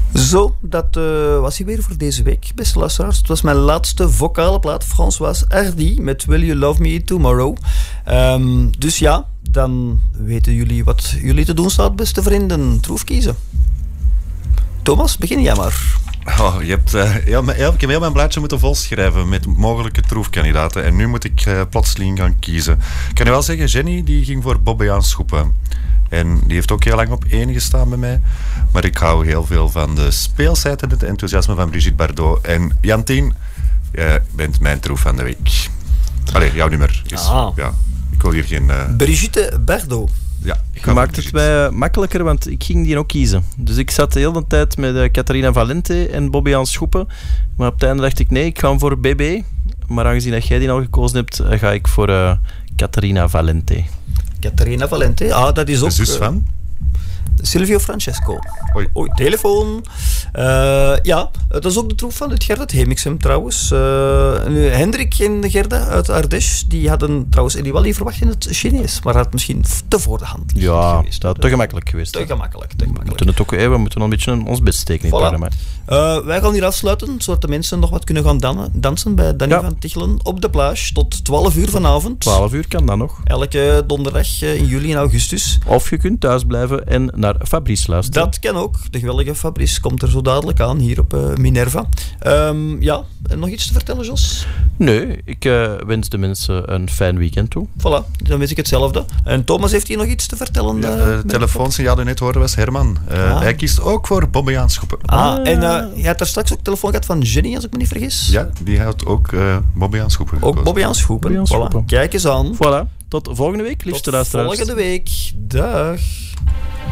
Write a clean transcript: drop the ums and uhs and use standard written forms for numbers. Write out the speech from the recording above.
Zo, dat was hij weer voor deze week, beste luisteraars. Het was mijn laatste vocale plaat, Françoise Hardy, met Will You Love Me Tomorrow. Dus ja, dan weten jullie wat jullie te doen staat, beste vrienden. Troef kiezen. Thomas, begin jij maar. Oh, ik heb heel mijn blaadje moeten volschrijven met mogelijke troefkandidaten. En nu moet ik plotseling gaan kiezen. Ik kan je wel zeggen, Jenny die ging voor Bobbejaan Schoepen. En die heeft ook heel lang op 1 gestaan bij mij. Maar ik hou heel veel van de speelsheid en het enthousiasme van Brigitte Bardot. En Jantien, jij bent mijn troef van de week. Allee, jouw nummer is... Ja, ik wil hier geen... Brigitte Bardot. Ja, Je maakt het mij makkelijker, want ik ging die ook kiezen. Dus ik zat de hele tijd met Catharina Valente en Bobbejaan Schoepen. Maar op het einde dacht ik, nee, ik ga voor BB. Maar aangezien dat jij die al gekozen hebt, ga ik voor Catharina Valente. Catharina Valente, dat is ook... De zus van? Silvio Francesco. Oei, telefoon. Ja, dat is ook de troef van het Gerda Hemixem trouwens. Hendrik en Gerda uit Ardèche, die hadden trouwens, en die wel niet verwacht in het Chinees, maar had misschien te voor de hand geweest. Dat te gemakkelijk geweest. Te gemakkelijk. We moeten het ook, we moeten een beetje ons best steken in het programma. Wij gaan hier afsluiten, zodat de mensen nog wat kunnen gaan dansen bij Danny van Tichelen op de plage tot 12 uur vanavond. 12 uur kan dat nog. Elke donderdag in juli en augustus. Of je kunt thuis blijven en naar Fabrice luisteren. Dat kan ook. De geweldige Fabrice komt er zo dadelijk aan hier op Minerva. En nog iets te vertellen, Jos? Nee, ik wens de mensen een fijn weekend toe. Voilà, dan wens ik hetzelfde. En Thomas, heeft hier nog iets te vertellen? De telefoonsignaal die net hoorde was Herman. Hij kiest ook voor Bobbejaan Schoepen. En je had daar straks ook telefoon gehad van Jenny, als ik me niet vergis. Ja, die had ook Bobbejaan Schoepen gekozen. Ook Bobbejaan Schoepen. Voilà. Kijk eens aan. Voilà. Tot volgende week, liefste luisteraars. Volgende week. Dag.